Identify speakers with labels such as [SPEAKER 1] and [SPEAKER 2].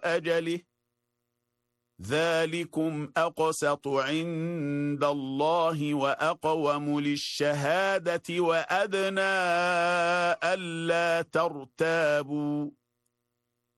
[SPEAKER 1] أجله ذلكم أقسط عند الله وأقوم للشهادة وأدنى ألا ترتابوا